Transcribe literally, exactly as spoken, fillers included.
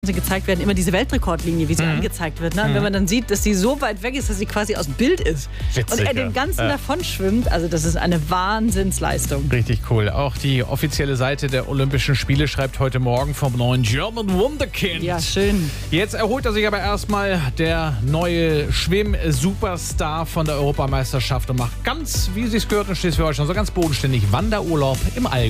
sie gezeigt werden, immer diese Weltrekordlinie, wie sie mhm. angezeigt wird. Ne? Und mhm. wenn man dann sieht, dass sie so weit weg ist, dass sie quasi aus dem Bild ist. Witzig, und er den ganzen ja. davon schwimmt, also das ist eine Wahnsinnsleistung. Richtig cool. Auch die offizielle Seite der Olympischen Spiele schreibt heute Morgen vom neuen German Wunderkind. Ja, schön. Jetzt erholt er sich aber erstmal, der neue Schwimm-Superstar von der Europameisterschaft und macht ganz, wie es sich gehört in Schleswig-Holstein, so ganz bodenständig Wanderurlaub im Allgäu.